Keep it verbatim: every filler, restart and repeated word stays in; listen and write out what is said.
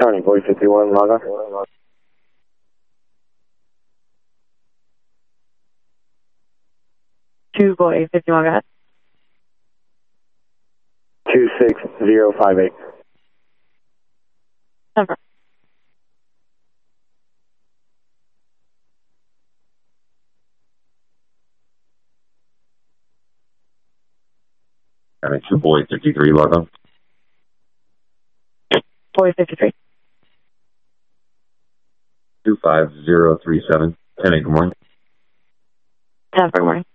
Tony, boy fifty-one, log on. Two boy fifty-one, go ahead. two six zero five eight. Number. And it's your boy fifty-three, log on. Boy fifty-three. two five zero three seven. ten eight, good morning. ten four, good morning.